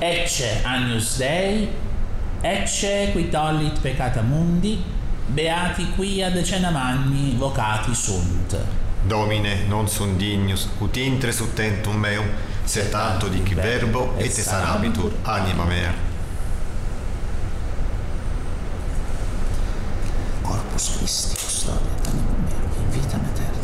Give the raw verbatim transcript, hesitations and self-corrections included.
Ecce Agnus Dei, ecce qui tollit peccata mundi, beati quia decena magni vocati sunt. Domine, non sunt dignus, ut intres ut tentum meum, sed tanto dici verbo, et sanabitur anima mea. Corpus Christi, custodiet anima mea, in vitam aeterna.